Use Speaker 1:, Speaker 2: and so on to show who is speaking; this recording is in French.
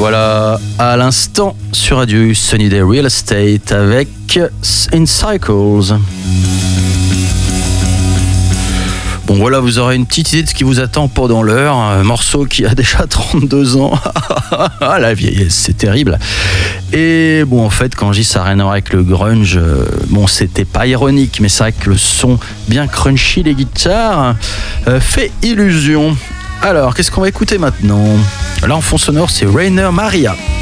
Speaker 1: voilà, à l'instant sur Radio Sunny Day Real Estate avec In Cycles. Bon voilà, vous aurez une petite idée de ce qui vous attend pendant l'heure. Un morceau qui a déjà 32 ans. La vieillesse, c'est terrible. Et bon, en fait, quand je dis ça n'a rien à voir avec le grunge, bon, c'était pas ironique, mais c'est vrai que le son bien crunchy des guitares fait illusion. Alors, qu'est-ce qu'on va écouter maintenant ? Là, en fond sonore, c'est Rainer Maria.